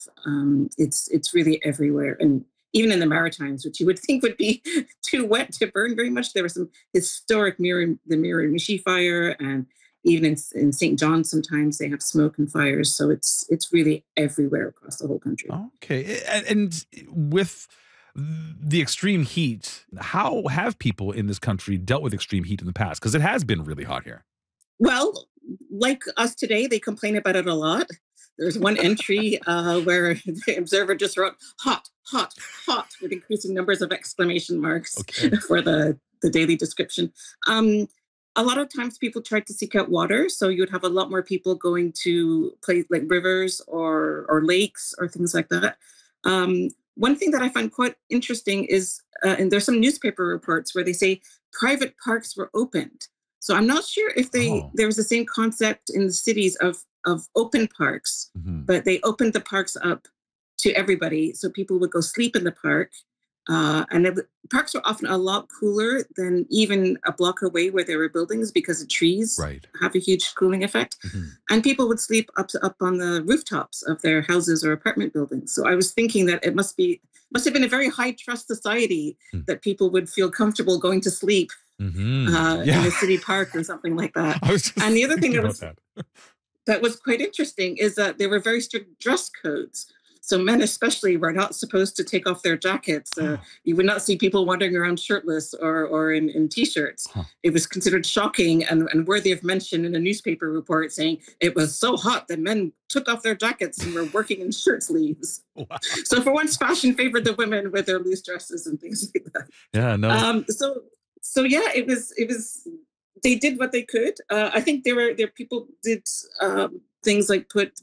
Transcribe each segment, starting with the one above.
It's really everywhere, and even in the Maritimes, which you would think would be too wet to burn very much. There was some historic the Miramichi fire, and even in St. John, sometimes they have smoke and fires. So it's really everywhere across the whole country. Okay. And with the extreme heat, how have people in this country dealt with extreme heat in the past? Because it has been really hot here. Well, like us today, they complain about it a lot. There's one entry where the observer just wrote "hot, hot, hot" with increasing numbers of exclamation marks Okay. for the daily description. A lot of times people tried to seek out water, so you'd have a lot more people going to places like rivers or lakes or things like that. One thing that I find quite interesting is, and there's some newspaper reports where they say private parks were opened. So I'm not sure if Oh. there was the same concept in the cities of open parks, Mhm. but they opened the parks up to everybody, so people would go sleep in the park. Parks were often a lot cooler than even a block away where there were buildings because the trees Right. have a huge cooling effect. Mhm. And people would sleep up on the rooftops of their houses or apartment buildings. So I was thinking that it must have been a very high trust society Mm. that people would feel comfortable going to sleep in Yeah. a city park or something like that. I was And just the other thing thinking about that. that was quite interesting is that there were very strict dress codes. So men, especially, were not supposed to take off their jackets. You would not see people wandering around shirtless or in t-shirts. Huh. It was considered shocking and worthy of mention in a newspaper report saying it was so hot that men took off their jackets and were working in shirt sleeves. Wow. So for once, fashion favored the women with their loose dresses and things like that. Yeah, no. So yeah, it was they did what they could. I think there people did things like put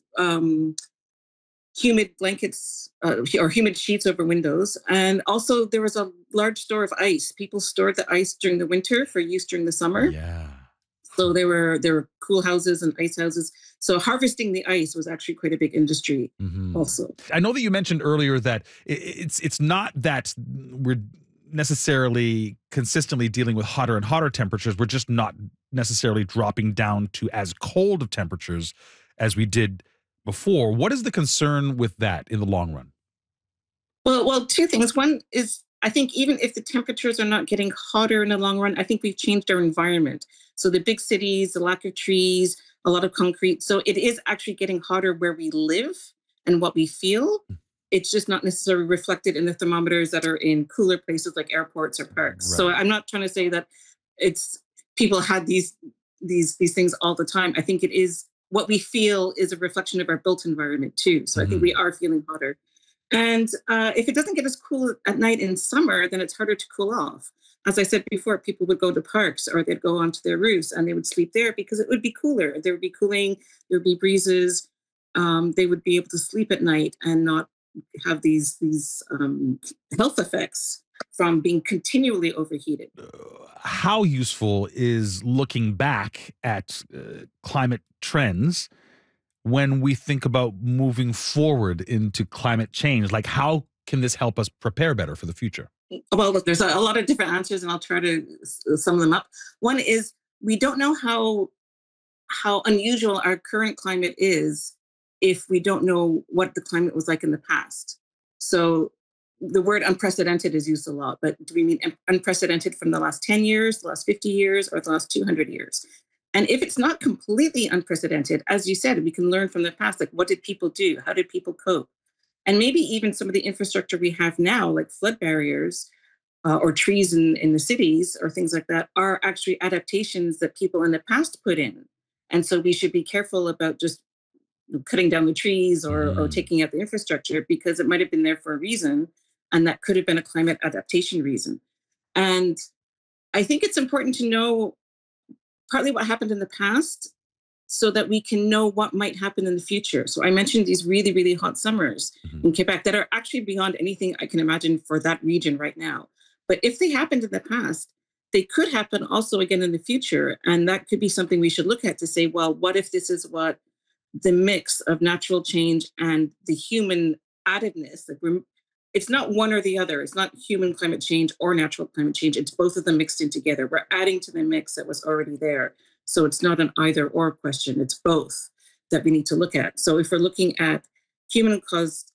humid blankets or humid sheets over windows, and also there was a large store of ice. People stored the ice during the winter for use during the summer. Yeah. So there were cool houses and ice houses. So harvesting the ice was actually quite a big industry, Mhm. also. I know that you mentioned earlier that it's not that we're necessarily consistently dealing with hotter and hotter temperatures. We're just not necessarily dropping down to as cold of temperatures as we did before. What is the concern with that in the long run? Well, two things. One is I think even if the temperatures are not getting hotter in the long run, I think we've changed our environment. So the big cities, the lack of trees, a lot of concrete. So it is actually getting hotter where we live and what we feel. It's just not necessarily reflected in the thermometers that are in cooler places like airports or parks. So Right. I'm not trying to say that it's people had these things all the time. I think it is what we feel is a reflection of our built environment too. So I think we Mhm. are feeling hotter. And if it doesn't get as cool at night in summer, then it's harder to cool off. As I said before, people would go to parks or they'd go onto their roofs and they would sleep there because it would be cooler. There would be cooling, there would be breezes. They would be able to sleep at night and not have these health effects from being continually overheated. How useful is looking back at climate trends when we think about moving forward into climate change? Like, how can this help us prepare better for the future? Well, look, there's a lot of different answers, and I'll try to sum them up. One is we don't know how unusual our current climate is if we don't know what the climate was like in the past. So the word unprecedented is used a lot, but do we mean unprecedented from the last 10 years, the last 50 years, or the last 200 years? And if it's not completely unprecedented, as you said, we can learn from the past, like what did people do? How did people cope? And maybe even some of the infrastructure we have now, like flood barriers or trees in the cities or things like that, are actually adaptations that people in the past put in. And so we should be careful about just cutting down the trees or Mhm. taking out the infrastructure because it might have been there for a reason. And that could have been a climate adaptation reason. And I think it's important to know partly what happened in the past so that we can know what might happen in the future. So I mentioned these really, really hot summers Mhm. in Quebec that are actually beyond anything I can imagine for that region right now. But if they happened in the past, they could happen also again in the future. And that could be something we should look at to say, well, what if this is what the mix of natural change and the human addedness? Like it's not one or the other. It's not human climate change or natural climate change. It's both of them mixed in together. We're adding to the mix that was already there. So it's not an either or question. It's both that we need to look at. So if we're looking at human caused